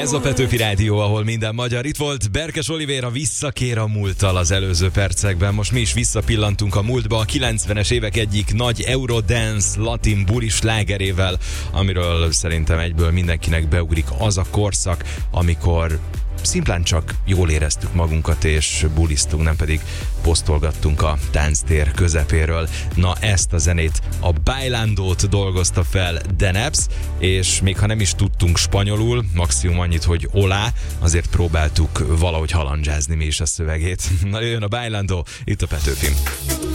Ez a Petőfi Rádió, ahol minden magyar. Itt volt Berkes Olivér, a Visszakér a múlttal az előző percekben. Most mi is visszapillantunk a múltba a 90-es évek egyik nagy Eurodance latin buli slágerével, amiről szerintem egyből mindenkinek beugrik az a korszak, amikor szimplán csak jól éreztük magunkat és buliztunk, nem pedig posztolgattunk a tánctér közepéről. Na, ezt a zenét, a Bailando-t dolgozta fel Deneps, és még ha nem is tudtunk spanyolul, maximum annyit, hogy olá, azért próbáltuk valahogy halandzsázni mi is a szövegét. Na, jön a Bailando, itt a Petőfin.